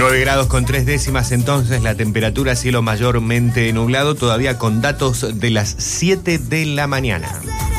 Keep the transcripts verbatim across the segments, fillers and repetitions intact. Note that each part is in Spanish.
nueve grados con tres décimas entonces, la temperatura, cielo mayormente nublado, todavía con datos de las siete de la mañana.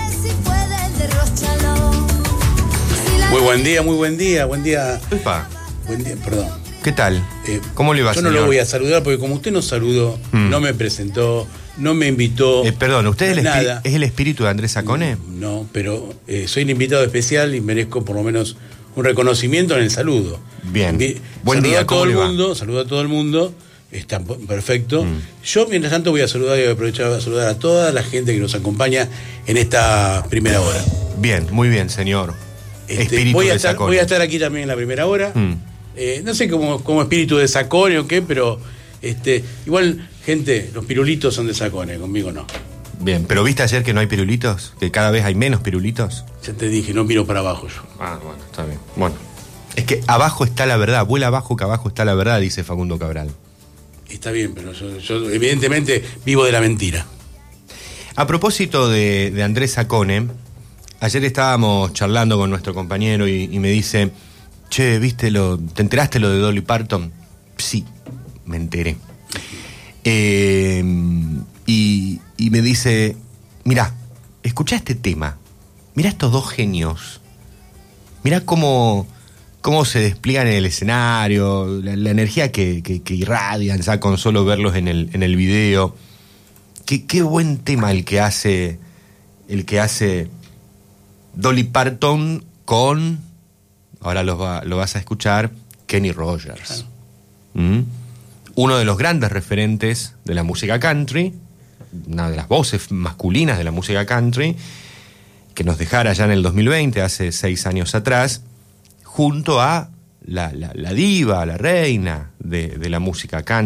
Muy buen día, muy buen día, buen día. Epa. Buen día, perdón. ¿Qué tal? Eh, ¿Cómo le va, yo señor? no lo voy a saludar porque como usted nos saludó, mm. no me presentó, no me invitó. Eh, perdón, ¿usted es el, nada. es el espíritu de Andrés Sacone? No, no pero eh, soy el invitado especial y merezco por lo menos un reconocimiento en el saludo. Bien. Envi- Buen saludo día, a todo ¿cómo el le va? mundo, saludo a todo el mundo. Está perfecto. Mm. Yo, mientras tanto, voy a saludar y voy a aprovechar a saludar a toda la gente que nos acompaña en esta primera hora. Bien, muy bien, señor. Este, espíritu voy, a de estar, Sacone. voy a estar aquí también en la primera hora. Mm. Eh, no sé cómo, cómo espíritu de Sacone o qué, pero este, igual, gente, los pirulitos son de Sacone, conmigo no. Bien, pero ¿viste ayer que no hay pirulitos? ¿Que cada vez hay menos pirulitos? Ya te dije, no miro para abajo yo. Ah, bueno, está bien. Bueno, es que abajo está la verdad, vuela abajo que abajo está la verdad, dice Facundo Cabral. Está bien, pero yo, yo evidentemente vivo de la mentira. A propósito de, de Andrés Sacone, ayer estábamos charlando con nuestro compañero y, y me dice, che, ¿viste lo, ¿te enteraste lo de Dolly Parton? Sí, me enteré. Eh, y, y me dice, mirá, escuchá este tema, mirá estos dos genios, mirá cómo... cómo se despliegan en el escenario, la, la energía que, que, que irradian ya con solo verlos en el, en el video. Qué, qué buen tema el que hace el que hace Dolly Parton con, ahora lo, va, lo vas a escuchar, Kenny Rogers. ¿Mm? Uno de los grandes referentes de la música country, una de las voces masculinas de la música country, que nos dejara ya en el dos mil veinte, hace seis años atrás, junto a la, la, la diva, la reina de, de la música country.